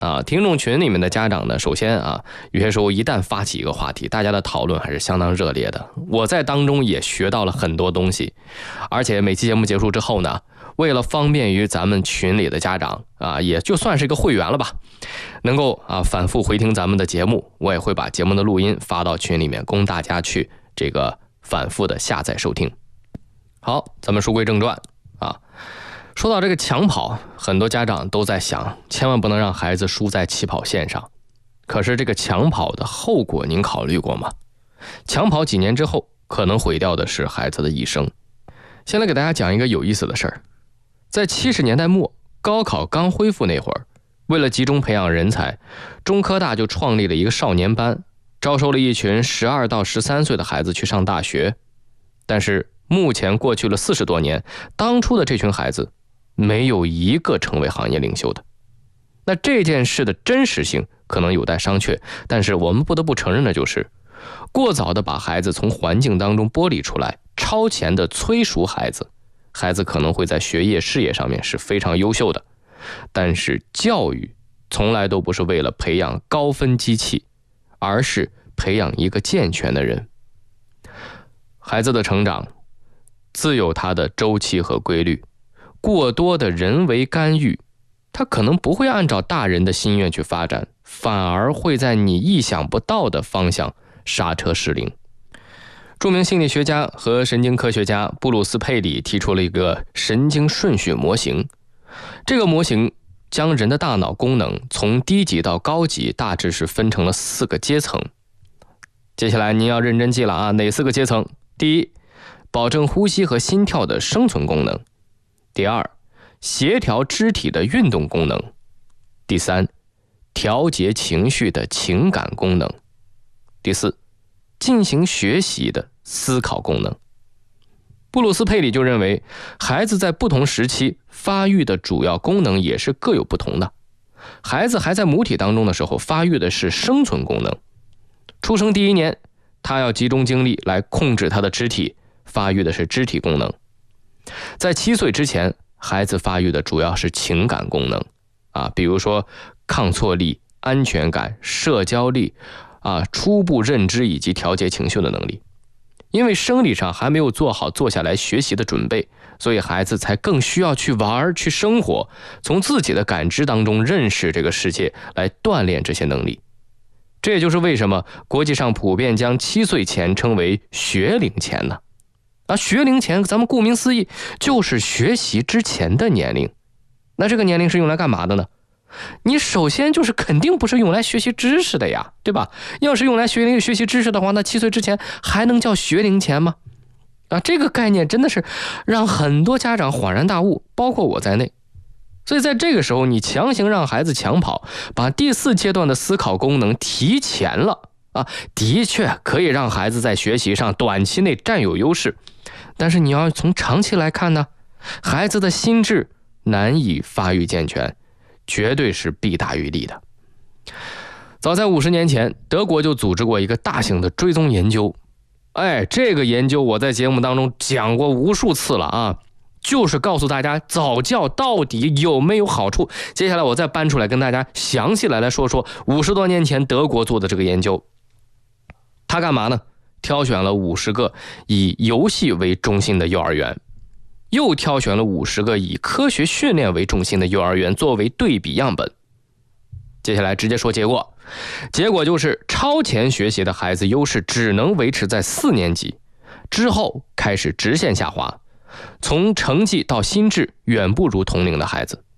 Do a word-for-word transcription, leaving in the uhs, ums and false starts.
啊，听众群里面的家长呢，首先啊，有些时候一旦发起一个话题，大家的讨论还是相当热烈的。我在当中也学到了很多东西，而且每期节目结束之后呢，为了方便于咱们群里的家长啊，也就算是一个会员了吧，能够啊反复回听咱们的节目，我也会把节目的录音发到群里面，供大家去这个反复的下载收听。好，咱们书归正传啊。说到这个抢跑，很多家长都在想，千万不能让孩子输在起跑线上。可是这个抢跑的后果您考虑过吗？抢跑几年之后，可能毁掉的是孩子的一生。先来给大家讲一个有意思的事儿。在七十年代末，高考刚恢复那会儿，为了集中培养人才，中科大就创立了一个少年班，招收了一群十二到十三岁的孩子去上大学。但是目前过去了四十多年，当初的这群孩子没有一个成为行业领袖的。那这件事的真实性可能有待商榷，但是我们不得不承认的就是，过早的把孩子从环境当中剥离出来，超前的催熟孩子，孩子可能会在学业事业上面是非常优秀的，但是教育从来都不是为了培养高分机器，而是培养一个健全的人。孩子的成长自有它的周期和规律，过多的人为干预，它可能不会按照大人的心愿去发展，反而会在你意想不到的方向刹车失灵。著名心理学家和神经科学家布鲁斯·佩里提出了一个神经顺序模型。这个模型将人的大脑功能从低级到高级大致是分成了四个阶层。接下来您要认真记了啊，哪四个阶层？第一，保证呼吸和心跳的生存功能。第二，协调肢体的运动功能。第三，调节情绪的情感功能。第四，进行学习的思考功能。布鲁斯·佩里就认为，孩子在不同时期发育的主要功能也是各有不同的。孩子还在母体当中的时候，发育的是生存功能。出生第一年，他要集中精力来控制他的肢体，发育的是肢体功能。在七岁之前，孩子发育的主要是情感功能啊，比如说抗挫力、安全感、社交力啊、初步认知以及调节情绪的能力。因为生理上还没有做好坐下来学习的准备，所以孩子才更需要去玩、去生活，从自己的感知当中认识这个世界，来锻炼这些能力。这也就是为什么国际上普遍将七岁前称为学龄前呢？啊，学龄前咱们顾名思义就是学习之前的年龄。那这个年龄是用来干嘛的呢？你首先就是肯定不是用来学习知识的呀，对吧？要是用来学学习知识的话，那七岁之前还能叫学龄前吗？啊，这个概念真的是让很多家长恍然大悟，包括我在内。所以在这个时候，你强行让孩子抢跑，把第四阶段的思考功能提前了啊，的确可以让孩子在学习上短期内占有优势，但是你要从长期来看呢，孩子的心智难以发育健全，绝对是弊大于利的。早在五十年前，德国就组织过一个大型的追踪研究。哎，这个研究我在节目当中讲过无数次了啊，就是告诉大家早教到底有没有好处。接下来我再搬出来跟大家详细来来说说五十多年前德国做的这个研究。他干嘛呢？挑选了五十个以游戏为中心的幼儿园，又挑选了五十个以科学训练为中心的幼儿园作为对比样本。接下来直接说结果，结果就是超前学习的孩子优势只能维持在四年级，之后开始直线下滑，从成绩到心智远不如同龄的孩子。